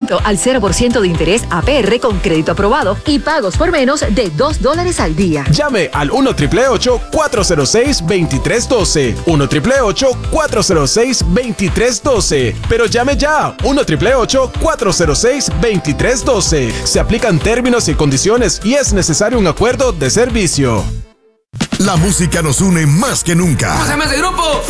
financiamiento al 0% de interés APR con crédito aprobado y pagos por menos de $2 al día. Llame al 1-888-406-2312. 1-888-406-2312. Pero llame ya. 1-888-406-2312. Se aplican términos y condiciones y es necesario un acuerdo de servicio. La música nos une más que nunca. ¡Pásame ese grupo!